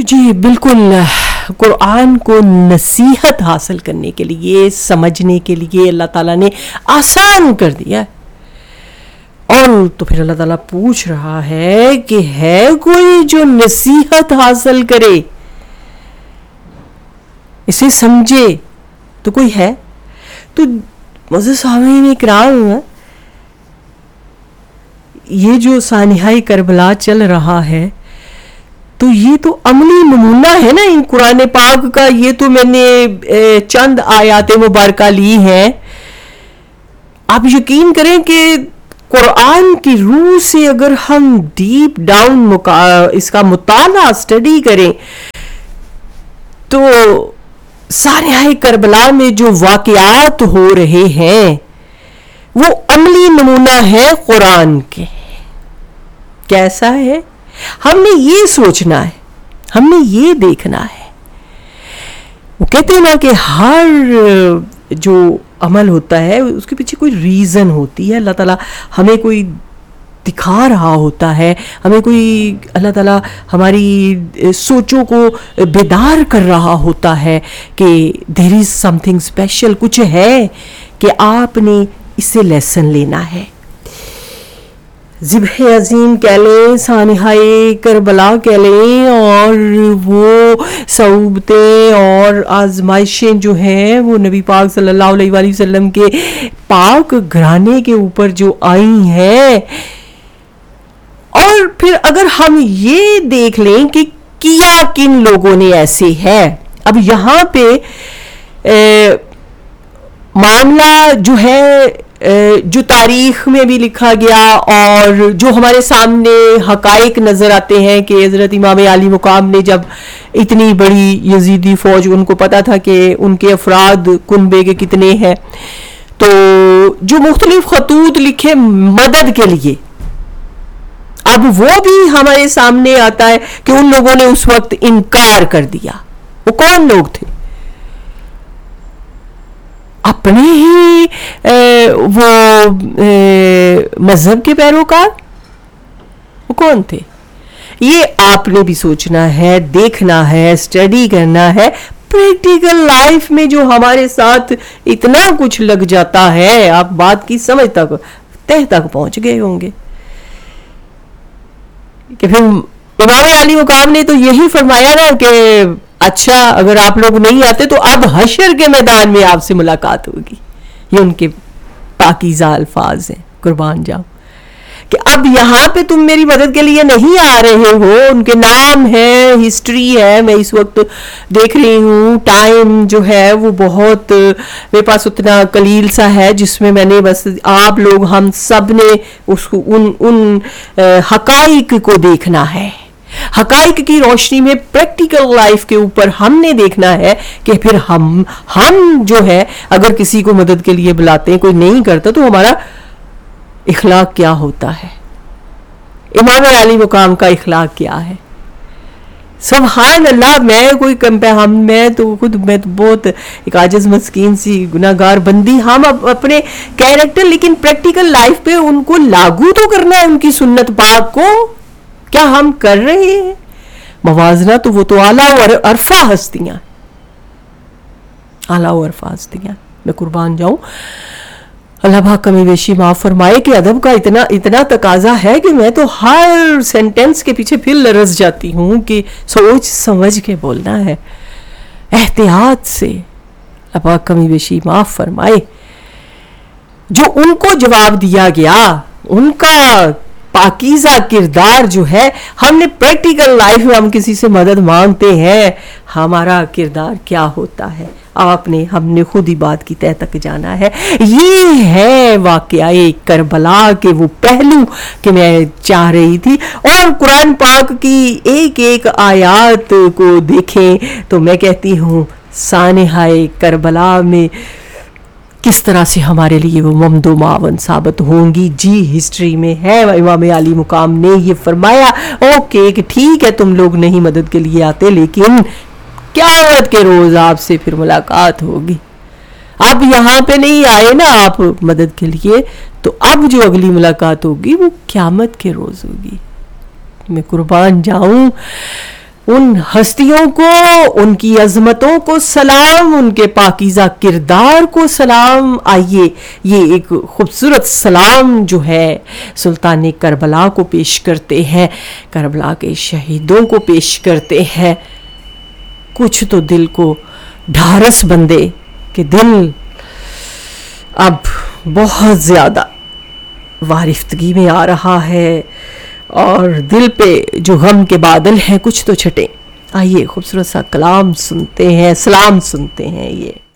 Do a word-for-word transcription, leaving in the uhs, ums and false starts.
جی بالکل، قرآن کو نصیحت حاصل کرنے کے لیے، سمجھنے کے لیے اللہ تعالیٰ نے آسان کر دیا ہے. اور تو پھر اللہ تعالیٰ پوچھ رہا ہے کہ ہے کوئی جو نصیحت حاصل کرے، اسے سمجھے؟ تو کوئی ہے؟ تو معزز سامعین اکرام، یہ جو سانحہ کربلا چل رہا ہے تو یہ تو عملی نمونہ ہے نا ان قرآن پاک کا. یہ تو میں نے چند آیات مبارکہ لی ہیں. آپ یقین کریں کہ قرآن کی روح سے اگر ہم ڈیپ ڈاؤن اس کا مطالعہ اسٹڈی کریں تو سانحہ کربلا میں جو واقعات ہو رہے ہیں وہ عملی نمونہ ہے قرآن کے. کیسا ہے؟ ہم نے یہ سوچنا ہے، ہم نے یہ دیکھنا ہے. وہ کہتے ہیں نا کہ ہر جو عمل ہوتا ہے اس کے پیچھے کوئی ریزن ہوتی ہے. اللہ تعالیٰ ہمیں کوئی دکھا رہا ہوتا ہے، ہمیں کوئی اللہ تعالیٰ ہماری سوچوں کو بیدار کر رہا ہوتا ہے کہ دیر از سم تھنگ اسپیشل، کچھ ہے کہ آپ نے اس سے لیسن لینا ہے. ذبح عظیم کہہ لیں، سانحہ کربلا کہہ لیں، اور وہ صعوبتیں اور آزمائشیں جو ہیں وہ نبی پاک صلی اللہ علیہ وآلہ وسلم کے پاک گھرانے کے اوپر جو آئی ہیں. اور پھر اگر ہم یہ دیکھ لیں کہ کیا کن لوگوں نے ایسے ہے. اب یہاں پہ معاملہ جو ہے جو تاریخ میں بھی لکھا گیا اور جو ہمارے سامنے حقائق نظر آتے ہیں کہ حضرت امام عالی مقام نے جب اتنی بڑی یزیدی فوج، ان کو پتا تھا کہ ان کے افراد کنبے کے کتنے ہیں، تو جو مختلف خطوط لکھے مدد کے لیے، اب وہ بھی ہمارے سامنے آتا ہے کہ ان لوگوں نے اس وقت انکار کر دیا. وہ کون لوگ تھے؟ اپنے ہی وہ مذہب کے پیروکار. وہ کون تھے؟ یہ آپ نے بھی سوچنا ہے، دیکھنا ہے، اسٹڈی کرنا ہے. پریکٹیکل لائف میں جو ہمارے ساتھ اتنا کچھ لگ جاتا ہے، آپ بات کی سمجھ تک تہ تک پہنچ گئے ہوں گے کہ پھر امام عالی مقام نے تو یہی فرمایا نا کہ اچھا اگر آپ لوگ نہیں آتے تو اب حشر کے میدان میں آپ سے ملاقات ہوگی. یہ ان کے پاکیزہ الفاظ ہیں، قربان جاؤ، کہ اب یہاں پہ تم میری مدد کے لیے نہیں آ رہے ہو. ان کے نام ہے، ہسٹری ہے. میں اس وقت دیکھ رہی ہوں ٹائم جو ہے وہ بہت میرے پاس اتنا قلیل سا ہے جس میں میں نے بس آپ لوگ ہم سب نے اس کو ان ان حقائق کو دیکھنا ہے. حقائق کی روشنی میں پریکٹیکل لائف کے اوپر ہم نے دیکھنا ہے کہ پھر ہم ہم جو ہے اگر کسی کو مدد کے لیے بلاتے ہیں، کوئی نہیں کرتا، تو ہمارا اخلاق کیا ہوتا ہے، امام عالی مقام کا اخلاق کیا ہے. سبحان اللہ. میں کوئی کمپے ہم میں تو خود میں تو بہت ایک عاجز مسکین سی گناہگار بندی. ہم اپنے کیریکٹر، لیکن پریکٹیکل لائف پہ ان کو لاگو تو کرنا ہے، ان کی سنت پاک کو. کیا ہم کر رہے ہیں؟ موازنہ تو وہ تو اعلیٰ و عرفہ ہستیاں، اعلیٰ و عرفہ ہستیاں. میں قربان جاؤں، اللہ پاک کمی بیشی معاف فرمائے کہ ادب کا اتنا اتنا تقاضا ہے کہ میں تو ہر سینٹنس کے پیچھے پھر لرز جاتی ہوں کہ سوچ سمجھ کے بولنا ہے، احتیاط سے. اللہ پاک کمی بیشی معاف فرمائے. جو ان کو جواب دیا گیا، ان کا پاکیزہ کردار جو ہے، ہم نے پریکٹیکل لائف میں ہم کسی سے مدد مانگتے ہیں، ہمارا کردار کیا ہوتا ہے؟ آپ نے ہم نے خود ہی بات کی تہ تک جانا ہے. یہ ہے واقعہ کربلا کے وہ پہلو کہ میں چاہ رہی تھی. اور قرآن پاک کی ایک ایک آیات کو دیکھیں تو میں کہتی ہوں سانحہ کربلا میں کس طرح سے ہمارے لیے وہ ممد و معاون ثابت ہوں گی. جی ہسٹری میں ہے، امام عالی مقام نے یہ فرمایا اوکے کہ ٹھیک ہے تم لوگ نہیں مدد کے لیے آتے، لیکن قیامت کے روز آپ سے پھر ملاقات ہوگی. اب یہاں پہ نہیں آئے نا آپ مدد کے لیے، تو اب جو اگلی ملاقات ہوگی وہ قیامت کے روز ہوگی. میں قربان جاؤں ان ہستیوں کو، ان کی عظمتوں کو سلام، ان کے پاکیزہ کردار کو سلام. آئیے یہ ایک خوبصورت سلام جو ہے سلطان کربلا کو پیش کرتے ہیں، کربلا کے شہیدوں کو پیش کرتے ہیں. کچھ تو دل کو ڈھارس بندے کہ دل اب بہت زیادہ وارفتگی میں آ رہا ہے اور دل پہ جو غم کے بادل ہیں کچھ تو چھٹیں. آئیے خوبصورت سا کلام سنتے ہیں، سلام سنتے ہیں. یہ